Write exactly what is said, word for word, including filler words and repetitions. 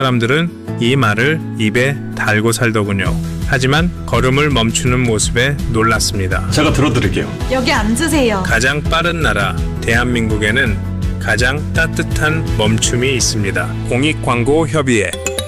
사람들은 이 말을 입에 달고 살더군요. 하지만 걸음을 멈추는 모습에 놀랐습니다. 제가 들어드릴게요. 여기 앉으세요. 가장 빠른 나라 대한민국에는 가장 따뜻한 멈춤이 있습니다. 공익광고협의회